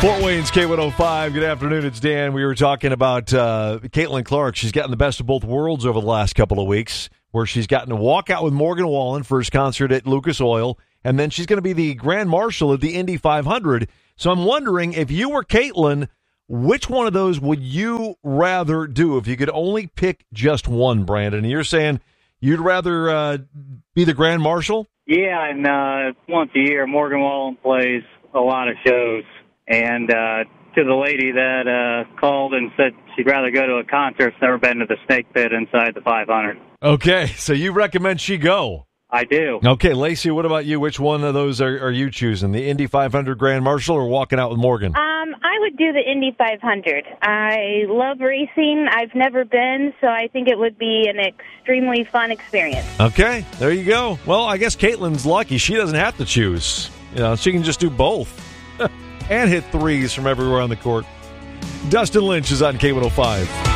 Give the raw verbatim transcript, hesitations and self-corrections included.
Fort Wayne's K one oh five. Good afternoon. It's Dan. We were talking about uh, Caitlin Clark. She's gotten the best of both worlds over the last couple of weeks, where she's gotten to walk out with Morgan Wallen for his concert at Lucas Oil, and then she's going to be the Grand Marshal at the Indy five hundred. So I'm wondering, if you were Caitlin, which one of those would you rather do if you could only pick just one, Brandon? And you're saying you'd rather uh, be the Grand Marshal? Yeah, and uh, once a year, Morgan Wallen plays a lot of shows. And uh, to the lady that uh, called and said she'd rather go to a concert, never been to the Snake Pit inside the five hundred. Okay, so you recommend she go? I do. Okay, Lacey, what about you? Which one of those are, are you choosing? The Indy five hundred Grand Marshal or walking out with Morgan? Um, I would do the Indy five hundred. I love racing. I've never been, so I think it would be an extremely fun experience. Okay, there you go. Well, I guess Caitlin's lucky. She doesn't have to choose. You know, she can just do both and hit threes from everywhere on the court. Dustin Lynch is on K one oh five.